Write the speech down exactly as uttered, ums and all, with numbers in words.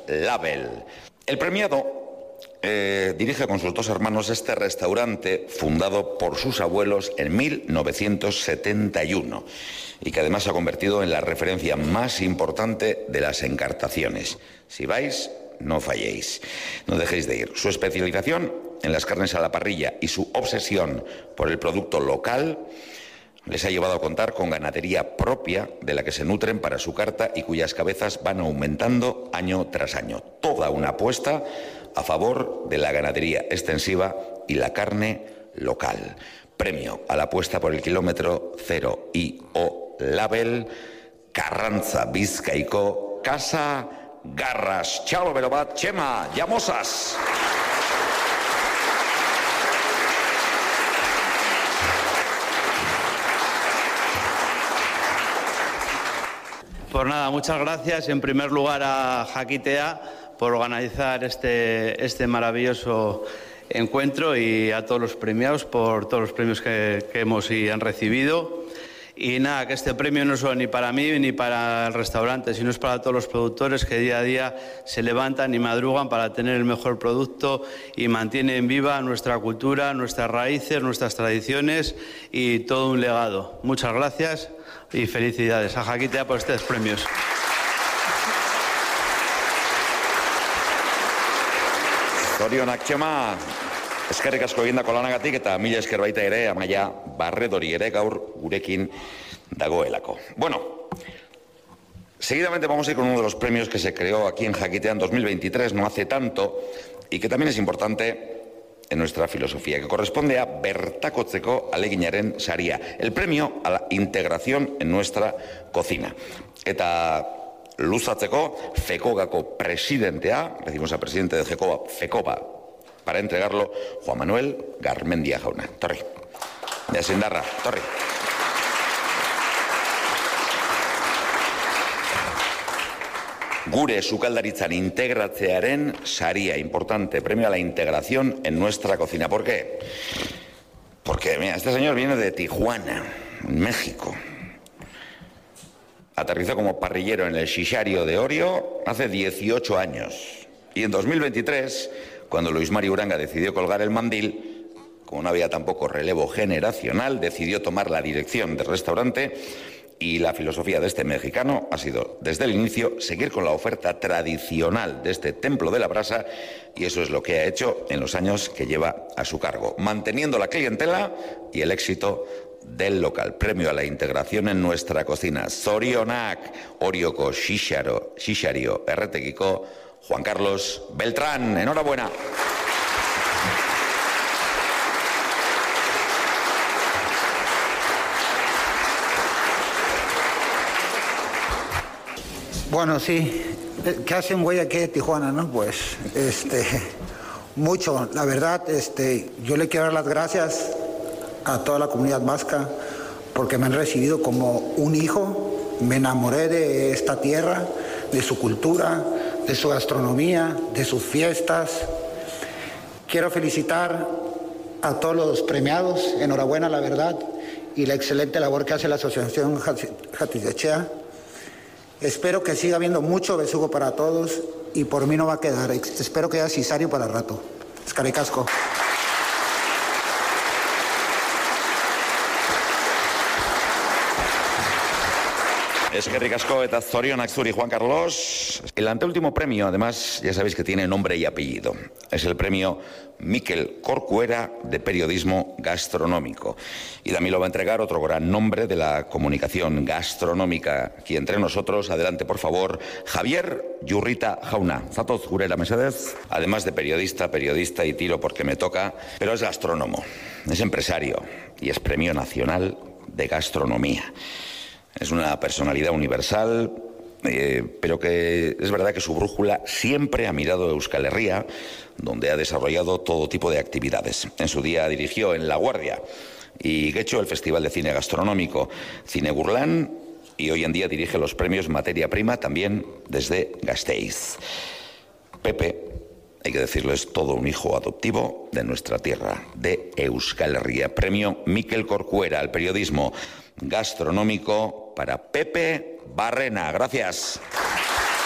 Label. El premiado Eh, dirige con sus dos hermanos este restaurante fundado por sus abuelos en mil novecientos setenta y uno y que además se ha convertido en la referencia más importante de las encartaciones. Si vais, no falléis, no dejéis de ir. Su especialización en las carnes a la parrilla y su obsesión por el producto local les ha llevado a contar con ganadería propia de la que se nutren para su carta y cuyas cabezas van aumentando año tras año. Toda una apuesta a favor de la ganadería extensiva y la carne local. Premio a la apuesta por el kilómetro cero y o Label, Carranza Bizkaiko, Casa Garras. Chalo berobat, Chema, llamosas. Pues nada, muchas gracias en primer lugar a Jakitea por organizar este, este maravilloso encuentro y a todos los premiados por todos los premios que, que hemos y han recibido. Y nada, que este premio no es solo ni para mí ni para el restaurante, sino es para todos los productores que día a día se levantan y madrugan para tener el mejor producto y mantienen viva nuestra cultura, nuestras raíces, nuestras tradiciones y todo un legado. Muchas gracias y felicidades a Jakitea por estos premios. Zorionak, Txema, eskerrik asko egindako lanagatik eta mila esker baita ere Amaia Barredori ere gaur gurekin dagoelako. Bueno, seguidamente vamos a ir con uno de los premios que se creó aquí en Jakitea en dos mil veintitrés, no hace tanto, y que también es importante en nuestra filosofía, que corresponde a Bertakotzeko Aleginaren saria, el premio a la integración en nuestra cocina. Eta luzatzeko, Fekogako presidentea, decimos al presidente de Fekoba, Fekoba, para entregarlo, Juan Manuel Garmendia jauna. Torri. De Sindarra, torri. Gure sukaldaritzan integratzearen saria, importante, premio a la integración en nuestra cocina. ¿Por qué? Porque, mira, este señor viene de Tijuana, México. Aterrizó como parrillero en el Shishario de Orio hace dieciocho años. Y en dos mil veintitrés, cuando Luis Mario Uranga decidió colgar el mandil, como no había tampoco relevo generacional, decidió tomar la dirección del restaurante y la filosofía de este mexicano ha sido, desde el inicio, seguir con la oferta tradicional de este templo de la brasa y eso es lo que ha hecho en los años que lleva a su cargo, manteniendo la clientela y el éxito del local. Premio a la integración en nuestra cocina. Zorionak, Orioko Shisharo, Shishario Erretegiko, Juan Carlos Beltrán. Enhorabuena. Bueno, sí. ¿Qué hacen güey aquí de Tijuana, no? Pues, este, mucho. La verdad, este, yo le quiero dar las gracias a toda la comunidad vasca porque me han recibido como un hijo. Me enamoré de esta tierra, de su cultura, de su gastronomía, de sus fiestas. Quiero felicitar a todos los premiados, enhorabuena la verdad y la excelente labor que hace la Asociación Jatizechea. Espero que siga habiendo mucho besugo para todos y por mí no va a quedar. Espero que haya cisario para rato. Eskerrik asko. Eskerrik asko eta zorionak zuri, Juan Carlos. El anteúltimo premio, además, ya sabéis que tiene nombre y apellido. Es el premio Mikel Corcuera de periodismo gastronómico. Y también lo va a entregar otro gran nombre de la comunicación gastronómica aquí entre nosotros. Adelante, por favor, Javier Yurrita jauna. Zatoz gurera mesedez. Además de periodista, periodista y tiro porque me toca, pero es gastrónomo, es empresario y es premio nacional de gastronomía. Es una personalidad universal, eh, pero que es verdad que su brújula siempre ha mirado a Euskal Herria, donde ha desarrollado todo tipo de actividades. En su día dirigió en La Guardia y Getxo el Festival de Cine Gastronómico Cine Gurlán y hoy en día dirige los premios Materia Prima también desde Gasteiz. Pepe, hay que decirlo, es todo un hijo adoptivo de nuestra tierra, de Euskal Herria. Premio Mikel Corcuera al periodismo gastronómico para Pepe Barrena. Gracias.